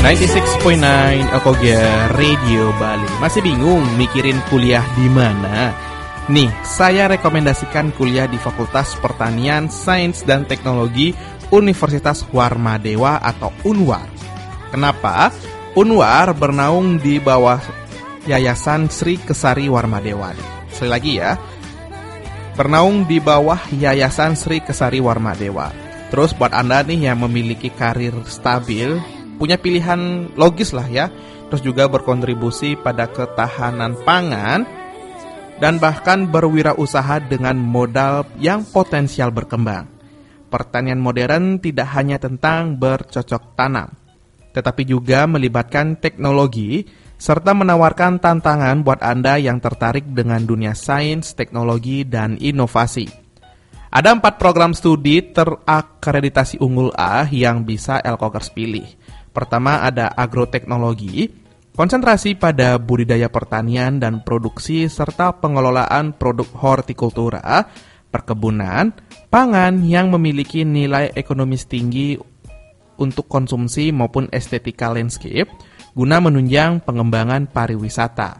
96.9 Okogia Radio Bali. Masih bingung mikirin kuliah di mana? Nih, saya rekomendasikan kuliah di Fakultas Pertanian, Sains dan Teknologi Universitas Warmadewa atau Unwar. Kenapa? Unwar bernaung di bawah Yayasan Sri Kesari Warmadewa. Sekali lagi ya, bernaung di bawah Yayasan Sri Kesari Warmadewa. Terus buat Anda nih yang memiliki karir stabil, punya pilihan logis lah ya, terus juga berkontribusi pada ketahanan pangan, dan bahkan berwirausaha dengan modal yang potensial berkembang. Pertanian modern tidak hanya tentang bercocok tanam, tetapi juga melibatkan teknologi, serta menawarkan tantangan buat Anda yang tertarik dengan dunia sains, teknologi, dan inovasi. Ada 4 program studi terakreditasi unggul A yang bisa Elkokers pilih. Pertama ada agroteknologi, konsentrasi pada budidaya pertanian dan produksi serta pengelolaan produk hortikultura, perkebunan, pangan yang memiliki nilai ekonomis tinggi untuk konsumsi maupun estetika landscape, guna menunjang pengembangan pariwisata.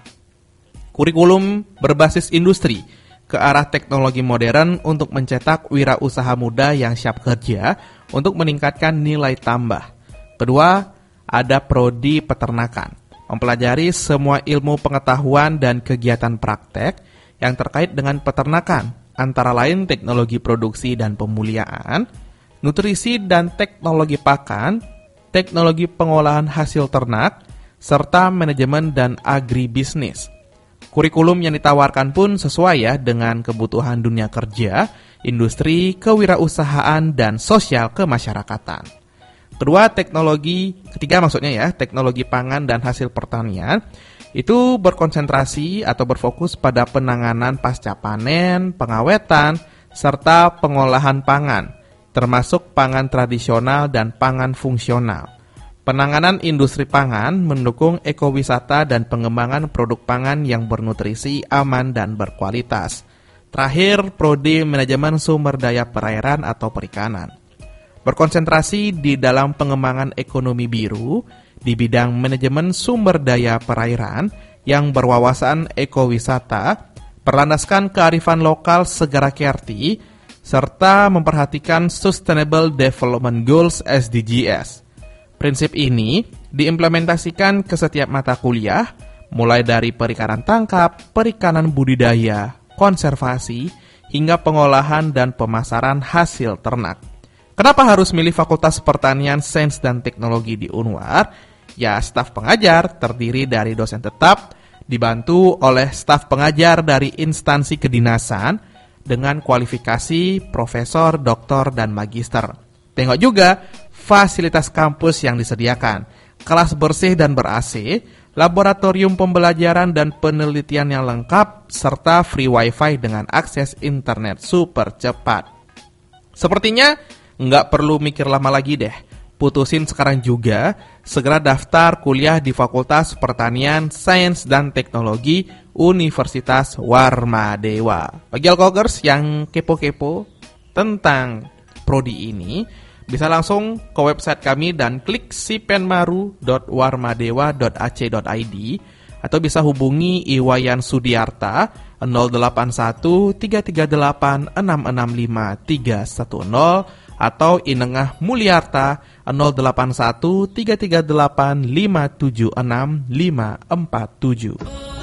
Kurikulum berbasis industri, ke arah teknologi modern untuk mencetak wirausaha muda yang siap kerja untuk meningkatkan nilai tambah. Kedua, ada prodi peternakan, mempelajari semua ilmu pengetahuan dan kegiatan praktek yang terkait dengan peternakan, antara lain teknologi produksi dan pemuliaan, nutrisi dan teknologi pakan, teknologi pengolahan hasil ternak, serta manajemen dan agribisnis. Kurikulum yang ditawarkan pun sesuai ya dengan kebutuhan dunia kerja, industri, kewirausahaan, dan sosial kemasyarakatan. Kedua, ketiga maksudnya ya, teknologi pangan dan hasil pertanian, itu berkonsentrasi atau berfokus pada penanganan pasca panen, pengawetan, serta pengolahan pangan, termasuk pangan tradisional dan pangan fungsional. Penanganan industri pangan mendukung ekowisata dan pengembangan produk pangan yang bernutrisi, aman, dan berkualitas. Terakhir, prodi manajemen sumber daya perairan atau perikanan. Berkonsentrasi di dalam pengembangan ekonomi biru di bidang manajemen sumber daya perairan yang berwawasan ekowisata, berlandaskan kearifan lokal segera Kerti, serta memperhatikan Sustainable Development Goals SDGs. Prinsip ini diimplementasikan ke setiap mata kuliah, mulai dari perikanan tangkap, perikanan budidaya, konservasi, hingga pengolahan dan pemasaran hasil ternak. Kenapa harus milih Fakultas Pertanian, Sains dan Teknologi di Unwar? Ya, staf pengajar terdiri dari dosen tetap, dibantu oleh staf pengajar dari instansi kedinasan dengan kualifikasi profesor, doktor, dan magister. Tengok juga fasilitas kampus yang disediakan, kelas bersih dan ber-AC, laboratorium pembelajaran dan penelitian yang lengkap, serta free wifi dengan akses internet super cepat. Sepertinya nggak perlu mikir lama lagi deh. Putusin sekarang juga, segera daftar kuliah di Fakultas Pertanian, Sains dan Teknologi Universitas Warmadewa. Bagi Elkokers yang kepo-kepo tentang prodi ini, bisa langsung ke website kami dan klik sipenmaru.warmadewa.ac.id atau bisa hubungi Iwayan Sudiarta 081 338 665 310 atau Inengah Mulyarta 081 338 576 547.